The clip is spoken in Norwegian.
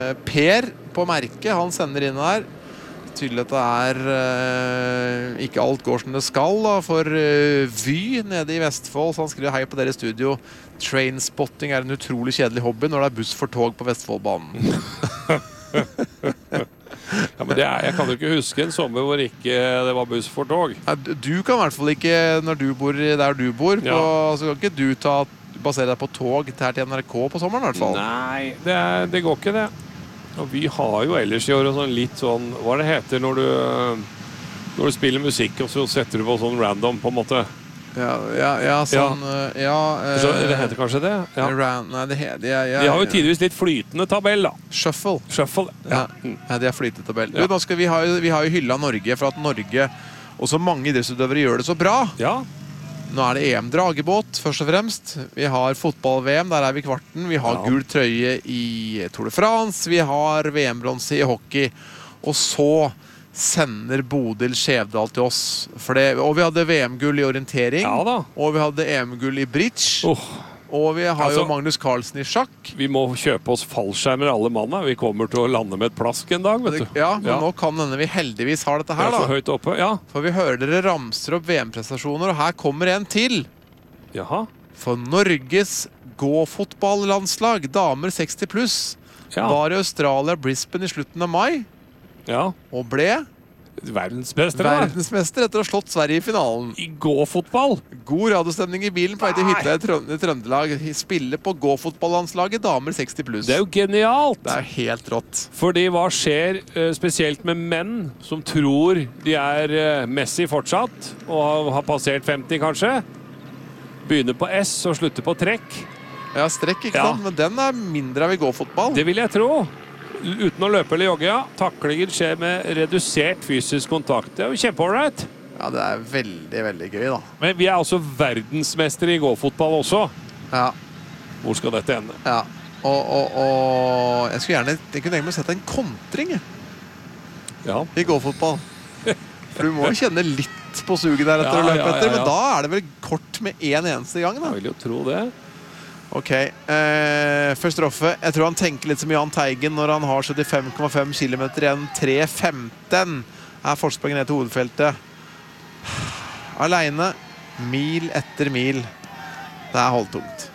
Per på merket, han sender inn her. Tydelig at det ikke alt går som det skal da, for Vy nede i Vestfold. Så han skriver hei på dere i studio. Trainspotting en utrolig kjedelig hobby når det buss for tog på Vestfoldbanen. Ja, men jeg kan jo ikke huske en sommer hvor ikke det var buss for tog. Du kan i hvert fall ikke, når du bor der du bor, så kan ikke du basere deg på tog til NRK på sommeren i hvert fall. Nei, det går ikke det. Og vi har jo ellers i år litt sånn, hva det heter når du spiller musikk og så setter du på sånn random på en måte. Så det heter kanskje det? Ja. Nei, de har jo tidligvis litt flytende tabell da. Shuffle. Ja. Ja, de har flytende tabell. Du, vi har jo hylla Norge for at Norge og så mange idrettsutøvere gjør det så bra. Ja. Nå det EM dragebåt, først og fremst. Vi har fotball-VM, der vi kvarten. Vi har gul trøye i Tour de France. Vi har VM-bronse i hockey. Og så sender Bodil Skjevdal til oss. Og vi hadde VM-gull i orientering. Ja da. Og vi hadde EM-gull i bridge. Og vi har jo Magnus Carlsen i sjakk. Vi må kjøpe oss fallskjermer alle mann. Vi kommer til å lande med et plask en dag, vet du. Ja, men nå kan denne vi heldigvis har dette her da. Så høyt oppe, For vi hører dere ramser opp VM-prestasjoner, og her kommer en til. Jaha. For Norges gå-fotballlandslag, damer 60 pluss, var i Australia, Brisbane i slutten av mai. Ja. Og ble verdensmester etter å ha slått Sverige i finalen. I gå-fotball. God radiostemning i bilen på vei til hytta i Trøndelag. Spille på gå-fotballandslaget damer 60 pluss. Det jo genialt. Det helt rått. Fordi hva skjer spesielt med menn som tror de Messi fortsatt og har passert 50 kanskje? Begynner på S og slutter på trekk. Ja, strekk, ikke sant? Men den mindre av i gå-fotball. Det vil jeg tro. Uten å løpe eller jogge, taklingen skjer med redusert fysisk kontakt. Det jo kjempeålreit. Ja, det veldig, veldig gøy da. Men vi også verdensmestere i gå-fotball også. Ja. Hvor skal dette ende? Ja, og jeg kunne tenke meg å sette en kontring i gå-fotball. For du må jo kjenne litt på suget der etter å løpe etter, men da det vel kort med en eneste gang da. Jeg vil jo tro det. Ok, først Roffe. Jeg tror han tenker litt som Jahn Teigen når han har 75,5 km igjen. 3.15 forspranget ned til hovedfeltet. Alene, mil etter mil. Det holdtungt.